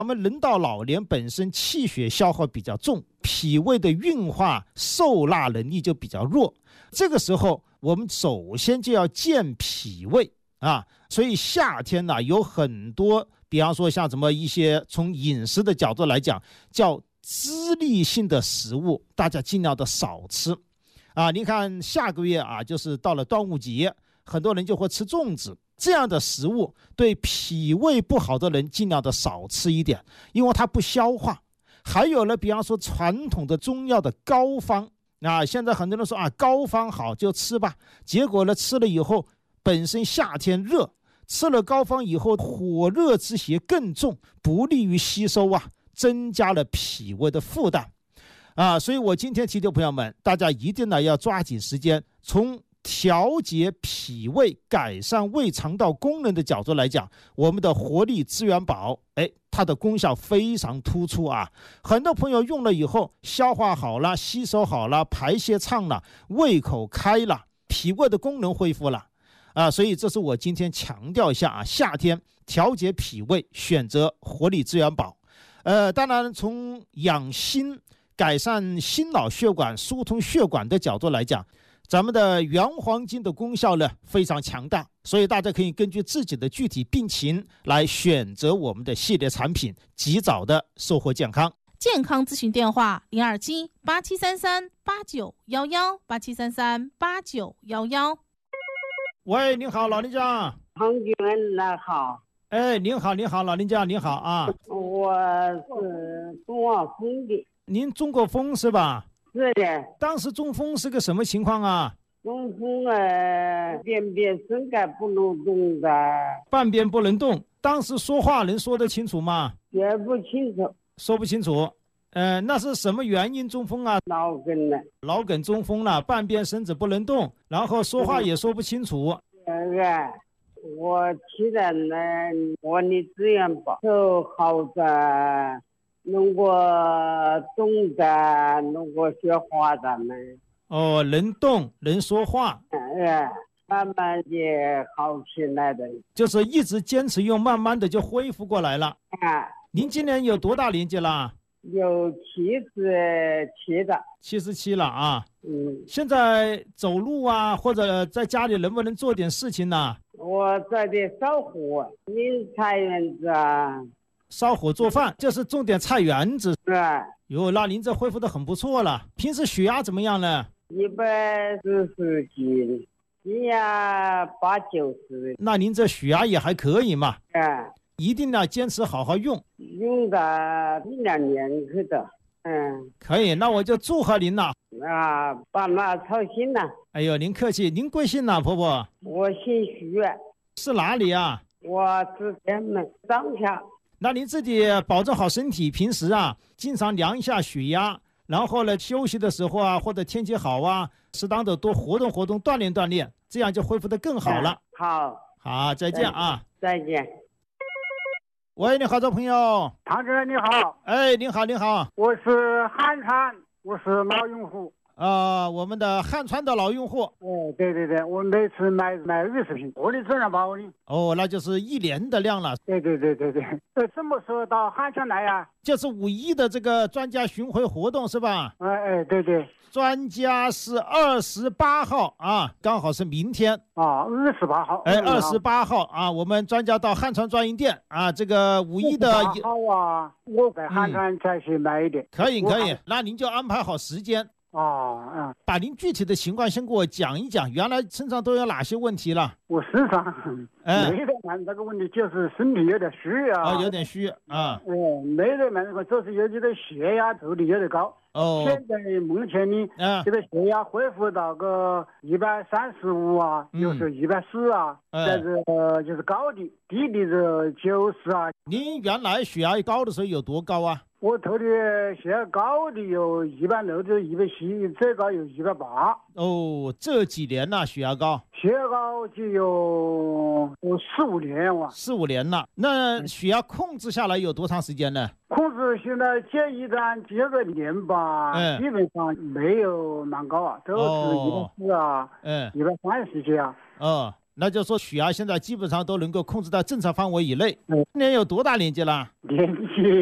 我们人到老年本身气血消耗比较重，脾胃的运化受纳能力就比较弱，这个时候我们首先就要健脾胃啊。所以夏天呢，有很多，比方说像什么一些从饮食的角度来讲，叫滋腻性的食物，大家尽量的少吃啊。你看下个月啊，就是到了端午节，很多人就会吃粽子，这样的食物对脾胃不好的人尽量的少吃一点，因为它不消化。还有呢，比方说传统的中药的膏方啊，现在很多人说啊，膏方好就吃吧，结果呢吃了以后，本身夏天热，吃了膏方以后，火热之邪更重，不利于吸收啊，增加了脾胃的负担啊。所以我今天提醒朋友们，大家一定呢要抓紧时间，从调节脾胃、改善胃肠道功能的角度来讲，我们的活力资源宝，它的功效非常突出啊！很多朋友用了以后，消化好了，吸收好了，排泄畅了，胃口开了，脾胃的功能恢复了啊！所以这是我今天强调一下啊，夏天调节脾胃，选择活力资源宝。当然从养心、改善心脑血管、疏通血管的角度来讲，咱们的原黄金的功效呢非常强大，所以大家可以根据自己的具体病情来选择我们的系列产品，及早的收获健康。 健康咨询电话027-8733-8911，8733-8911。 喂，您好，老人家。 唐主任那好。 您好，老人家您好啊。 我是中华风的。 您中过风是吧？ 是的。 当时中风是个什么情况啊？ 中风便便身盖不能动的。 半边不能动。当时说话能说得清楚吗？ 说不清楚。 说不清楚。那是什么原因中风啊？ 脑梗了。 脑梗中风了，半边身子不能动，然后说话也说不清楚。 我期待呢，活力资源宝就好的，能够动的，能够说话的呢。 哦，能动能说话。 慢慢的好起来的。 就是一直坚持用，慢慢的就恢复过来了。您今年有多大年纪了？ 有77的。 77了啊。现在走路啊，或者在家里能不能做点事情呢？ 我在这烧火，您菜园子啊。 烧火做饭，就是种点菜园子。 对。 那您这恢复得很不错了。平时血压怎么样呢 ？140几，血压80-90。 那您这血压也还可以嘛。一定要坚持好好用。 用的1-2年去的。 可以，那我就祝贺您了。 爸妈操心了。 哎呦，您客气。您贵姓呢，婆婆？ 我姓徐。 是哪里啊？ 我是天门张家。 那您自己保证好身体，平时啊经常量一下血压，然后呢休息的时候啊，或者天气好啊，适当的多活动活动，锻炼锻炼，这样就恢复得更好了。好，再见啊。 再见。 喂，你好，这朋友。 唐主任你好。 你好。 我是汉川，我是老用户。 我们的汉川的老用户。 对，我每次买20瓶，活力资源宝的。 那就是1年的量了。 对。什么时候到汉川来呀？ 就是5·1的这个专家巡回活动是吧？ 对。 专家是28号啊，刚好是明天。 28号。 28号啊，我们专家到汉川专营店啊，这个5·1的。 好啊，我在汉川再去买一点。 可以，那您就安排好时间。把您具体的情况先给我讲一讲，原来身上都有哪些问题了？ 我身上没得蛮这个问题，就是身体有点虚啊。 有点虚啊。 没得蛮这个，就是有这个血压头里有点高。现在目前呢，这个血压恢复到个135啊，有时候140啊，但是就是高的，低的是90啊。 您原来血压高的时候有多高啊？ 我头的血压高的有160到170，最高有180。 这几年了血压高？ 血压高就有4-5年哇。 4-5年了。那血压控制下来有多长时间呢？ 控制现在接一段接个年吧，基本上没有蛮高啊，都是140啊，130几啊。 那就说血压现在基本上都能够控制在正常范围以内。今年有多大年纪了？ 年纪